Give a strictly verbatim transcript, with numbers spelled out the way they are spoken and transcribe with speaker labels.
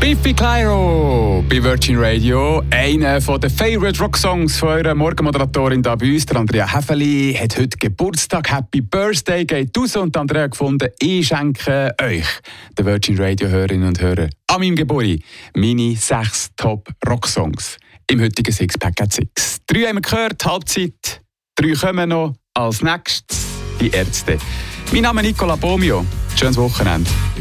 Speaker 1: Biffy Clyro bei Virgin Radio. Einer der Favorite Rock Songs von eurer Morgenmoderatorin hier bei uns, der Andrea Häfeli, hat heute Geburtstag. Happy Birthday geht raus und Andrea gefunden, ich schenke euch, den Virgin Radio Hörerinnen und Hörer, an meinem Geburtstag meine sechs Top Rock Songs im heutigen Sixpack at Six. Drei haben wir gehört, Halbzeit, drei kommen noch. Als nächstes die Ärzte. Mein Name ist Nicola Bomio. Schönes Wochenende.